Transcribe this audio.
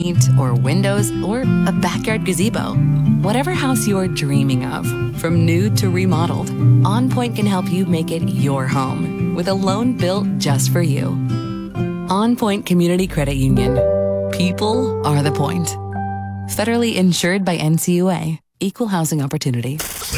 paint, or windows, or a backyard gazebo. Whatever house you're dreaming of, from new to remodeled, OnPoint can help you make it your home with a loan built just for you. OnPoint Community Credit Union. People are the point. Federally insured by NCUA. Equal housing opportunity.